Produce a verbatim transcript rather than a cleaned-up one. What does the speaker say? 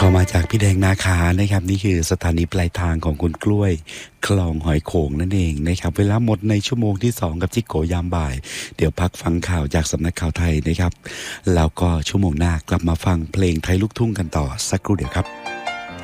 เข้ามาจากพี่แดงนาคานะครับนี่คือสถานีปลายทางของคุณกล้วยคลองหอยโขงนั่นเองนะครับเวลาหมดในชั่วโมงที่สองกับจิกโกยามบ่ายเดี๋ยวพักฟังข่าวจากสำนักข่าวไทยนะครับแล้วก็ชั่วโมงหน้ากลับมาฟังเพลงไทยลูกทุ่งกันต่อสักครู่เดียวครับ